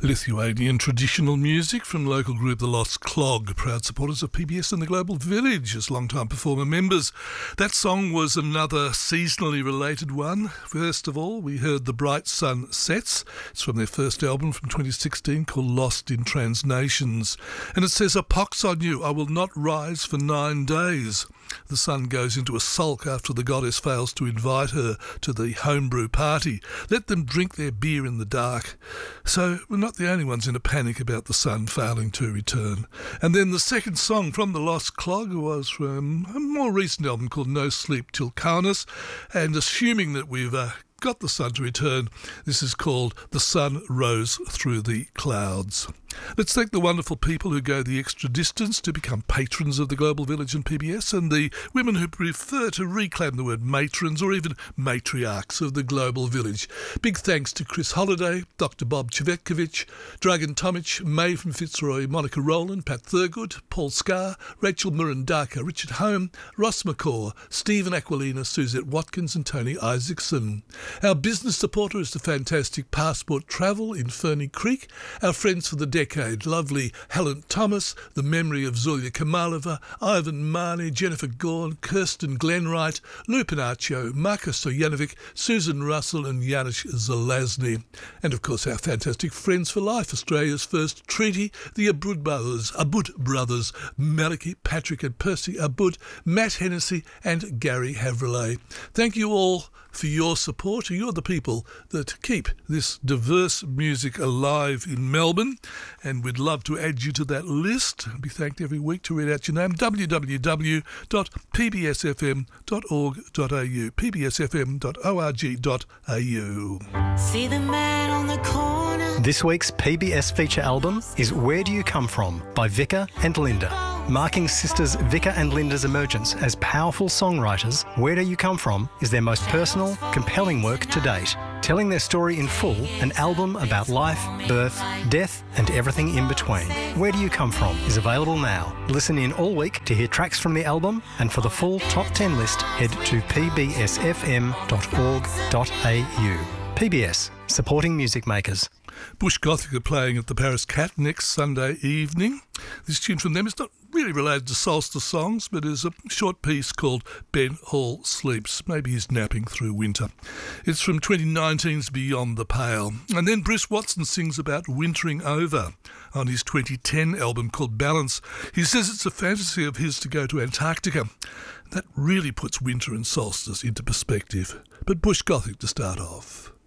Lithuanian traditional music from local group The Lost Clog, proud supporters of PBS and the Global Village as long-time performer members. That song was another seasonally related one. First of all, we heard The Bright Sun Sets. It's from their first album from 2016 called Lost in Transnations. And it says, "A pox on you, I will not rise for 9 days." The sun goes into a sulk after the goddess fails to invite her to the homebrew party. Let them drink their beer in the dark. So we're not the only ones in a panic about the sun failing to return. And then the second song from The Lost Clog was from a more recent album called No Sleep Till Kaunas. And assuming that we've got the sun to return, this is called The Sun Rose Through the Clouds. Let's thank the wonderful people who go the extra distance to become patrons of the Global Village and PBS, and the women who prefer to reclaim the word matrons or even matriarchs of the Global Village. Big thanks to Chris Holliday, Dr. Bob Cvetkovic, Dragan Tomic, May from Fitzroy, Monica Rowland, Pat Thurgood, Paul Scarr, Rachel Murandaka, Richard Home, Ross McCaw, Stephen Aquilina, Suzette Watkins and Tony Isaacson. Our business supporter is the fantastic Passport Travel in Ferny Creek. Our friends for the decade, lovely Helen Thomas, the memory of Zulia Kamalova, Ivan Marnie, Jennifer Gorn, Kirsten Glenwright, Lou Pinaccio, Marcus Stojanovic, Susan Russell and Janusz Zelazny. And of course our fantastic Friends for Life, Australia's first treaty, the Abud brothers, Maliki, Patrick and Percy Abud, Matt Hennessy and Gary Havrilay. Thank you all for your support. You're the people that keep this diverse music alive in Melbourne, and we'd love to add you to that list. Be thanked every week to read out your name. www.pbsfm.org.au, pbsfm.org.au. See the man on the corner. This week's PBS feature album is Where Do You Come From by Vika and Linda. Marking sisters Vika and Linda's emergence as powerful songwriters, Where Do You Come From is their most personal, compelling work to date. Telling their story in full, an album about life, birth, death and everything in between. Where Do You Come From is available now. Listen in all week to hear tracks from the album, and for the full top 10 list, head to pbsfm.org.au. PBS, supporting music makers. Bush Gothic are playing at the Paris Cat next Sunday evening. This tune from them is not really related to Solstice songs, but is a short piece called Ben Hall Sleeps. Maybe he's napping through winter. It's from 2019's Beyond the Pale. And then Bruce Watson sings about wintering over on his 2010 album called Balance. He says it's a fantasy of his to go to Antarctica. That really puts winter and solstice into perspective. But Bush Gothic to start off.